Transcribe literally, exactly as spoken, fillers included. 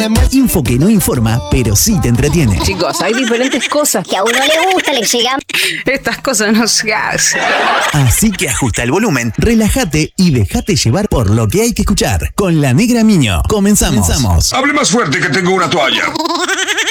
Info que no informa, pero sí te entretiene. Chicos, hay diferentes cosas que a uno le gusta, le llegan. Estas cosas no se hacen. Así que ajusta el volumen, relájate y déjate llevar por lo que hay que escuchar. Con La Negra Miño. Comenzamos. Comenzamos. Hable más fuerte que tengo una toalla.